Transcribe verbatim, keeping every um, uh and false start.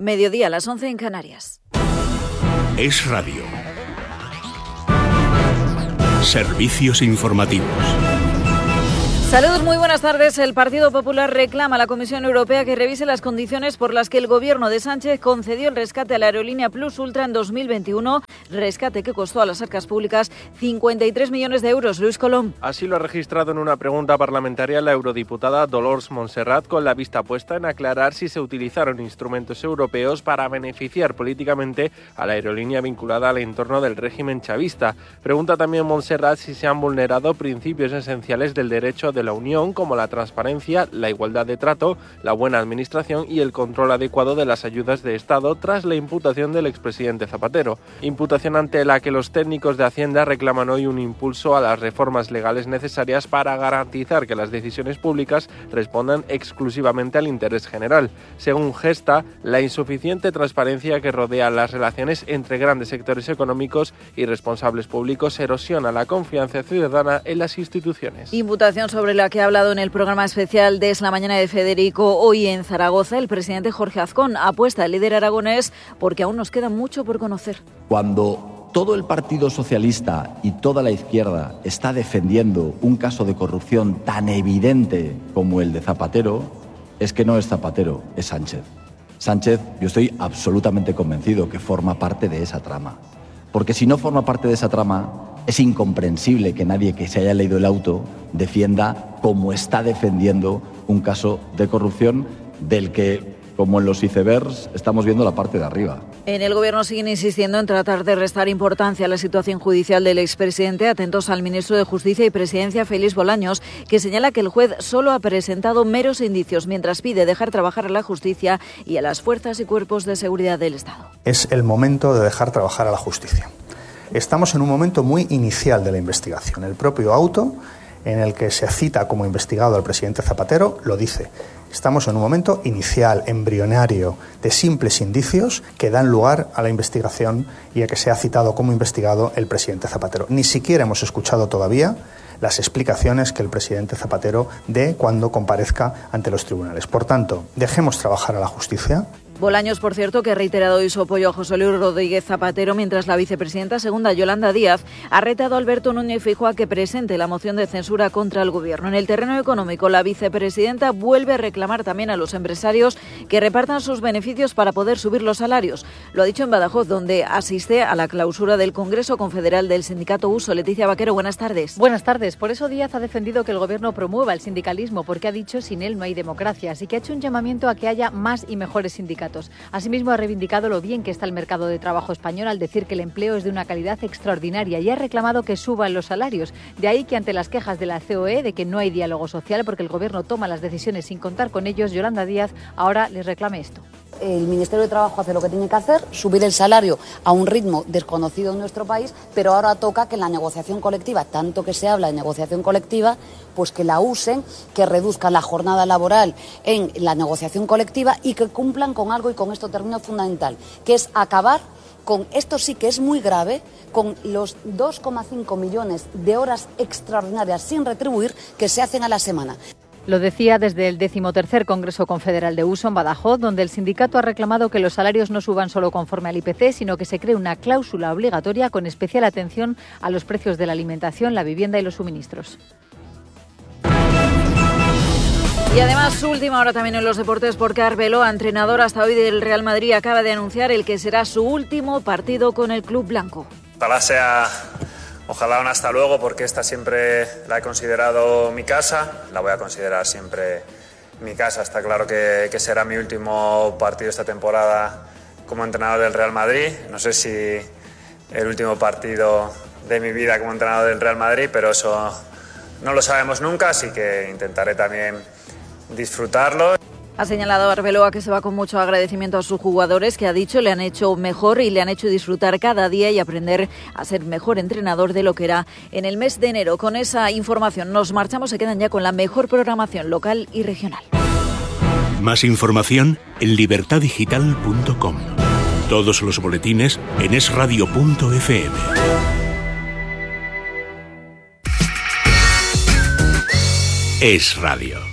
Mediodía, a las once en Canarias. Es Radio. Servicios informativos. Saludos, muy buenas tardes. El Partido Popular reclama a la Comisión Europea que revise las condiciones por las que el gobierno de Sánchez concedió el rescate a la aerolínea Plus Ultra en dos mil veintiuno, rescate que costó a las arcas públicas cincuenta y tres millones de euros. Luis Colom. Así lo ha registrado en una pregunta parlamentaria la eurodiputada Dolors Montserrat, con la vista puesta en aclarar si se utilizaron instrumentos europeos para beneficiar políticamente a la aerolínea vinculada al entorno del régimen chavista. Pregunta también Montserrat si se han vulnerado principios esenciales del derecho de la Unión, como la transparencia, la igualdad de trato, la buena administración y el control adecuado de las ayudas de Estado tras la imputación del expresidente Zapatero. Imputación ante la que los técnicos de Hacienda reclaman hoy un impulso a las reformas legales necesarias para garantizar que las decisiones públicas respondan exclusivamente al interés general. Según Gesta, la insuficiente transparencia que rodea las relaciones entre grandes sectores económicos y responsables públicos erosiona la confianza ciudadana en las instituciones. Imputación sobre la que ha hablado en el programa especial de Es la Mañana de Federico hoy en Zaragoza. El presidente Jorge Azcón apuesta al líder aragonés porque aún nos queda mucho por conocer. Cuando todo el Partido Socialista y toda la izquierda está defendiendo un caso de corrupción tan evidente como el de Zapatero, es que no es Zapatero, es Sánchez. Sánchez, yo estoy absolutamente convencido que forma parte de esa trama. Porque si no forma parte de esa trama, es incomprensible que nadie que se haya leído el auto defienda como está defendiendo un caso de corrupción del que, como en los icebergs, estamos viendo la parte de arriba. En el Gobierno siguen insistiendo en tratar de restar importancia a la situación judicial del expresidente. Atentos al ministro de Justicia y Presidencia, Félix Bolaños, que señala que el juez solo ha presentado meros indicios, mientras pide dejar trabajar a la justicia y a las fuerzas y cuerpos de seguridad del Estado. Es el momento de dejar trabajar a la justicia. Estamos en un momento muy inicial de la investigación. El propio auto en el que se cita como investigado al presidente Zapatero lo dice. Estamos en un momento inicial, embrionario, de simples indicios que dan lugar a la investigación y a que sea citado como investigado el presidente Zapatero. Ni siquiera hemos escuchado todavía las explicaciones que el presidente Zapatero dé cuando comparezca ante los tribunales. Por tanto, dejemos trabajar a la justicia. Bolaños, por cierto, que ha reiterado hoy su apoyo a José Luis Rodríguez Zapatero, mientras la vicepresidenta segunda, Yolanda Díaz, ha retado a Alberto Núñez Feijóo a que presente la moción de censura contra el Gobierno. En el terreno económico, la vicepresidenta vuelve a reclamar también a los empresarios que repartan sus beneficios para poder subir los salarios. Lo ha dicho en Badajoz, donde asiste a la clausura del Congreso Confederal del Sindicato Uso. Leticia Vaquero, buenas tardes. Buenas tardes. Por eso Díaz ha defendido que el Gobierno promueva el sindicalismo, porque ha dicho sin él no hay democracia, así que ha hecho un llamamiento a que haya más y mejores sindicatos. Asimismo, ha reivindicado lo bien que está el mercado de trabajo español al decir que el empleo es de una calidad extraordinaria y ha reclamado que suban los salarios. De ahí que ante las quejas de la C O E de que no hay diálogo social porque el Gobierno toma las decisiones sin contar con ellos, Yolanda Díaz ahora les reclame esto. El Ministerio de Trabajo hace lo que tiene que hacer, subir el salario a un ritmo desconocido en nuestro país, pero ahora toca que en la negociación colectiva, tanto que se habla de negociación colectiva, pues que la usen, que reduzcan la jornada laboral en la negociación colectiva y que cumplan con algo, y con esto termino, fundamental, que es acabar con, esto sí que es muy grave, con los dos coma cinco millones de horas extraordinarias sin retribuir que se hacen a la semana. Lo decía desde el decimotercer Congreso Confederal de Uso en Badajoz, donde el sindicato ha reclamado que los salarios no suban solo conforme al I P C, sino que se cree una cláusula obligatoria con especial atención a los precios de la alimentación, la vivienda y los suministros. Y además, su última hora también en los deportes, porque Arbeloa, entrenador hasta hoy del Real Madrid, acaba de anunciar el que será su último partido con el club blanco. Ojalá sea... Ojalá un hasta luego, porque esta siempre la he considerado mi casa, la voy a considerar siempre mi casa. Está claro que, que será mi último partido esta temporada como entrenador del Real Madrid. No sé si el último partido de mi vida como entrenador del Real Madrid, pero eso no lo sabemos nunca, así que intentaré también disfrutarlo. Ha señalado Arbeloa que se va con mucho agradecimiento a sus jugadores, que ha dicho le han hecho mejor y le han hecho disfrutar cada día y aprender a ser mejor entrenador de lo que era en el mes de enero. Con esa información nos marchamos, se quedan ya con la mejor programación local y regional. Más información en libertad digital punto com. Todos los boletines en es radio punto efe eme. Es Radio.